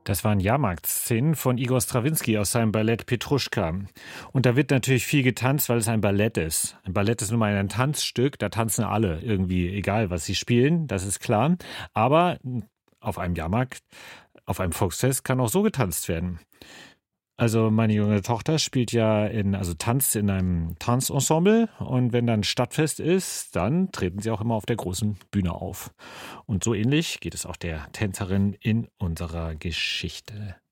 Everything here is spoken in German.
Das waren Jahrmarktsszenen von Igor Strawinski aus seinem Ballett Petruschka. Und da wird natürlich viel getanzt, weil es ein Ballett ist. Ein Ballett ist nun mal ein Tanzstück, da tanzen alle irgendwie, egal was sie spielen, das ist klar. Aber auf einem Jahrmarkt, auf einem Volksfest kann auch so getanzt werden. Also meine junge Tochter spielt also tanzt in einem Tanzensemble und wenn dann Stadtfest ist, dann treten sie auch immer auf der großen Bühne auf. Und so ähnlich geht es auch der Tänzerin in unserer Geschichte.